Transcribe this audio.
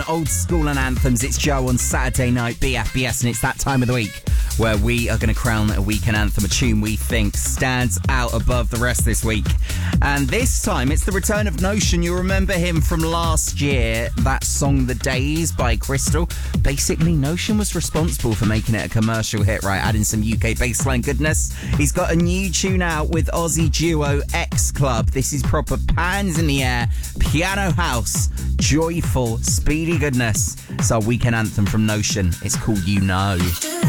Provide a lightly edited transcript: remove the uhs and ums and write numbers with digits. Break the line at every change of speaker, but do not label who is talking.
Old school and anthems. It's Joe on Saturday night, BFBS, and it's that time of the week where we are going to crown a weekend anthem, a tune we think stands out above the rest this week. And this time, it's the return of Notion. You remember him from last year, that song The Days by Crystal. Basically, Notion was responsible for making it a commercial hit, right? Adding some UK bassline goodness. He's got a new tune out with Aussie duo X Club. This is proper pans in the air, piano house, joyful, speedy goodness. It's our weekend anthem from Notion. It's called You Know.